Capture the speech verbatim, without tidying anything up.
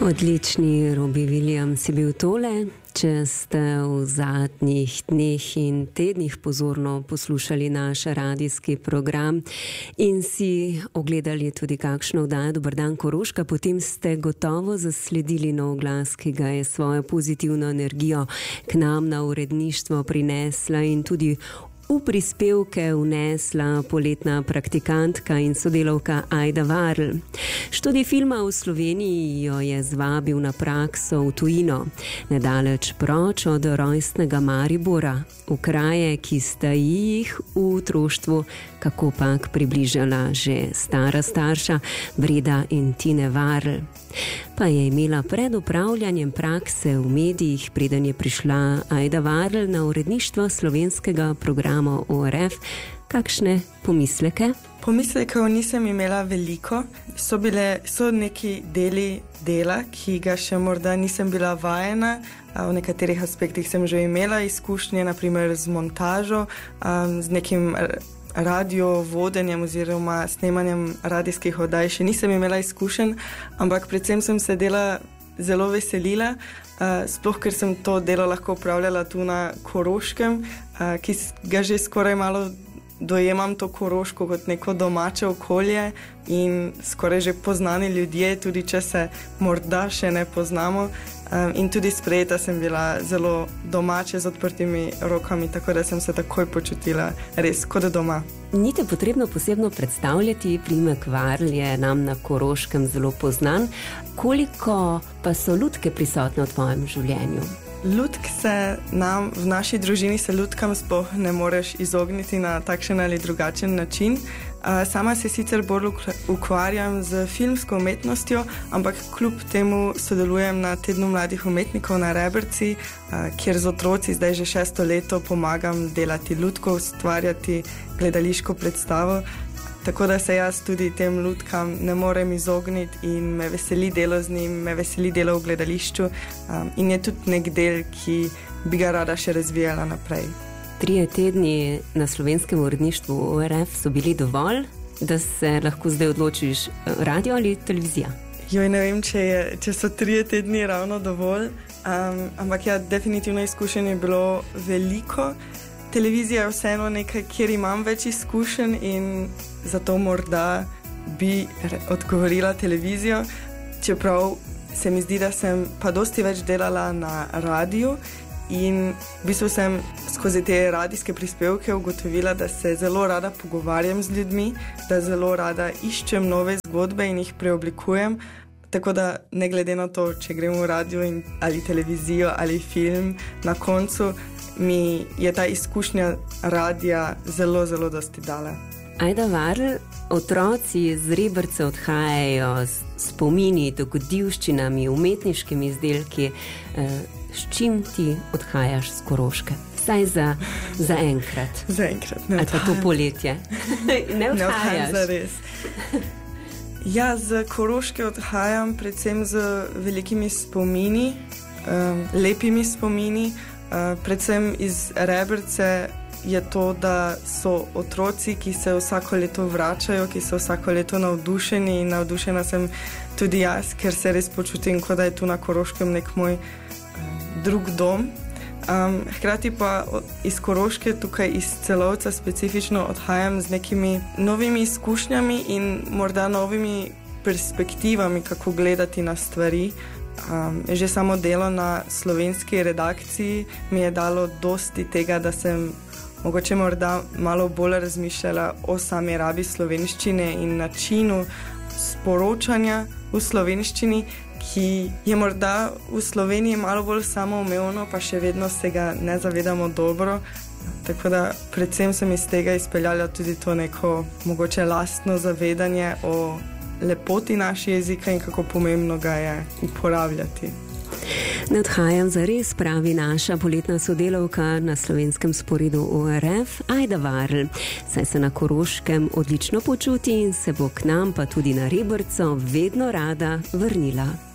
Odlični Robbie Williams je bil tole. Če ste v zadnjih dneh in tednih pozorno poslušali naš radijski program in si ogledali tudi kakšno oddajo Dober dan Koroška, potem ste gotovo zasledili nov glas, ki ga je svojo pozitivno energijo k nam na uredništvo prinesla in tudi v prispevke vnesla poletna praktikantka in sodelavka Ajda Varl. Študij filma v Sloveniji jo je zvabil na prakso v tujino, nedaleč proč od rojstnega Maribora, v kraje, ki sta jih v otroštvu kakopak približala že stara starša Breda in Tine Varl. Pa je imela pred upravljanjem prakse v medijih, preden je prišla Ajda Varl na uredništvo slovenskega programa O R F, kakšne pomisleke? Pomislekov nisem imela veliko. So bile, so neki deli dela, ki ga še morda nisem bila vajena. V nekaterih aspektih sem že imela izkušnje, naprimer z montažo, z nekim radio vodenjem oziroma snemanjem radijskih oddaj še nisem imela izkušenj, ampak predvsem sem se dela zelo veselila, uh, sploh ker sem to delo lahko upravljala tu na Koroškem, uh, ki ga že skoraj malo dojemam to Koroško kot neko domače okolje in skoraj že poznani ljudje, tudi če se morda še ne poznamo. Um, in tudi sprejeta sem bila zelo domače z odprtimi rokami, tako da sem se takoj počutila res kot doma. Ni te potrebno posebno predstavljati, priimek Varl je nam na Koroškem zelo poznan. Koliko pa so lutke prisotne v tvojem življenju? Lutk se nam, v naši družini se lutkam sploh ne moreš izogniti na takšen ali drugačen način. Sama se sicer bolj ukvarjam z filmsko umetnostjo, ampak kljub temu sodelujem na Tednu mladih umetnikov na Rebrci, kjer z otroci zdaj že šesto leto pomagam delati lutko, ustvarjati gledališko predstavo. Tako da se jaz tudi tem lutkam ne morem izogniti in me veseli delo z njim, me veseli delo v gledališču um, in je tudi nek del, ki bi ga rada še razvijala naprej. Trije tedni na slovenskem uredništvu O R F so bili dovolj, da se lahko zdaj odločiš radio ali televizija? Joj, ne vem, če, je, če so trije tedni ravno dovolj, um, ampak ja, definitivno izkušenj je bilo veliko. Televizija je vseeno nekaj, kjer imam več izkušenj in zato morda bi odgovorila televizijo, čeprav se mi zdi, da sem pa dosti več delala na radiju in v bistvu sem skozi te radijske prispevke ugotovila, da se zelo rada pogovarjam z ljudmi, da zelo rada iščem nove zgodbe in jih preoblikujem, tako da ne glede na to, če grem v radio in, ali televizijo ali film, na koncu mi je ta izkušnja radija zelo, zelo dosti dala. Ajda Varl, otroci z Rebrce odhajajo s spomini, dogodivščinami, umetniškimi izdelki. S čim ti odhajaš z Koroške? Vsaj za, za enkrat. Za enkrat, ne odhajam. Ali pa to poletje. Ne odhajaš. Ne odhajam za res. Ja, z Koroške odhajam predvsem z velikimi spomini, um, lepimi spomini. Uh, predvsem iz Rebrce je to, da so otroci, ki se vsako leto vračajo, ki so vsako leto navdušeni in navdušena sem tudi jaz, ker se res počutim, kot da je tu na Koroškem nek moj uh, drug dom. Um, hkrati pa iz Koroške, tukaj iz Celovca specifično odhajam z nekimi novimi izkušnjami in morda novimi perspektivami, kako gledati na stvari. Um, že samo delo na slovenski redakciji mi je dalo dosti tega, da sem mogoče morda malo bolj razmišljala o sami rabi slovenščine in načinu sporočanja v slovenščini, ki je morda v Sloveniji malo bolj samoumevno, pa še vedno se ga ne zavedamo dobro. Tako da predvsem sem iz tega izpeljala tudi to neko mogoče lastno zavedanje o lepoti naše jezika in kako pomembno ga je uporabljati. Ne odhajam zares, pravi naša poletna sodelavka na slovenskem sporedu O R F, Ajda Varl, saj se na Koroškem odlično počuti in se bo k nam pa tudi na Rebrco vedno rada vrnila.